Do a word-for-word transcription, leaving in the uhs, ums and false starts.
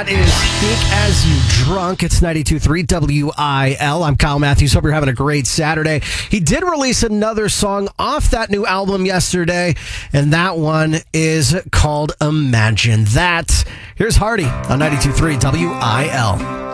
That is Think As You Drunk. It's ninety-two point three W I L. I'm Kyle Matthews. Hope you're having a great Saturday. He did release another song off that new album yesterday, and that one is called Imagine That. Here's Hardy on ninety-two point three W I L.